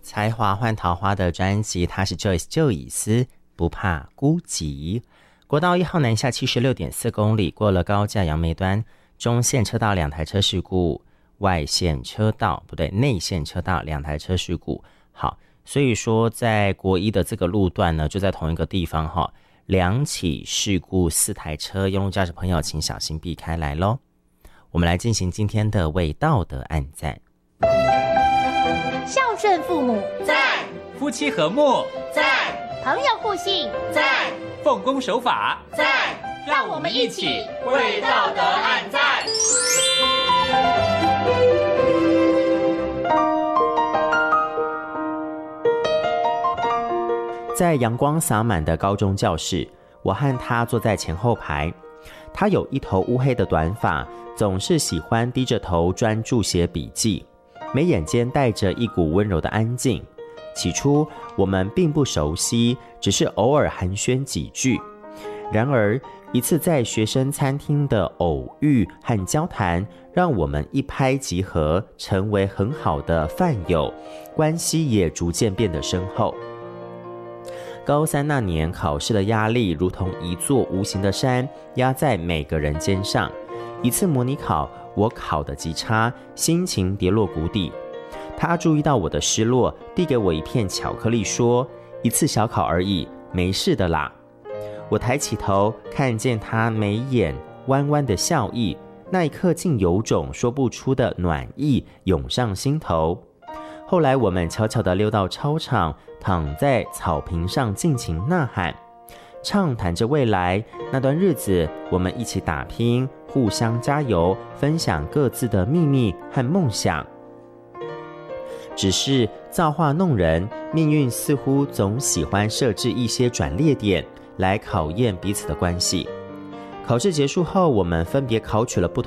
才华换桃花的专辑，他是 Joyce 旧以斯，不怕孤寂。国道1号南下76.4公里，过了高架杨梅端，中线车道2台车事故，内线车道2台车事故。好，所以说在国一的这个路段呢，就在同一个地方哈，2起事故，4台车，用路驾驶朋友请小心避开来咯。我们来进行今天的为道德按赞。 孝顺父母在，夫妻和睦在， 朋友互信在，奉公守法在，让我们一起为道德按赞。 在阳光洒满的高中教室，我和他坐在前后排。他有一头乌黑的短发，总是喜欢低着头专注写笔记，眉眼间带着一股温柔的安静。起初我们并不熟悉，只是偶尔寒暄几句。然而一次在学生餐厅的偶遇和交谈，让我们一拍即合，成为很好的饭友，关系也逐渐变得深厚。高3那年，考试的压力如同一座无形的山，压在每个人肩上。一次模拟考，我考得极差，心情跌落谷底。他注意到我的失落，递给我一片巧克力，说：“一次小考而已，没事的啦。”我抬起头，看见他眉眼弯弯的笑意，那一刻竟有种说不出的暖意涌上心头。后来我们悄悄地溜到操场，躺在草坪上尽情呐喊，畅谈着未来。那段日子，我们一起打拼，互相加油，分享各自的秘密和梦想。只是造化弄人，命运似乎总喜欢设置一些转捩点来考验彼此的关系。考试结束后，我们分别考取了不同